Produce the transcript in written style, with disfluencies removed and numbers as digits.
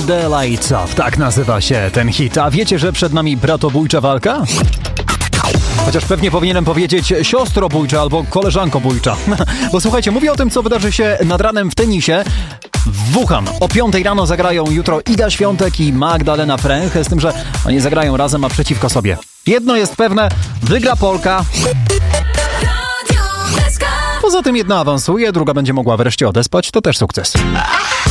the Lights Off, tak nazywa się ten hit. A wiecie, że przed nami bratobójcza walka? Chociaż pewnie powinienem powiedzieć siostrobójcza albo koleżankobójcza. Bo słuchajcie, mówię o tym, co wydarzy się nad ranem w tenisie. W Wuhan o 5 rano zagrają jutro Iga Świątek i Magdalena Fręch, z tym, że oni zagrają razem, a przeciwko sobie. Jedno jest pewne, wygra Polka. Poza tym jedna awansuje, druga będzie mogła wreszcie odespać, to też sukces.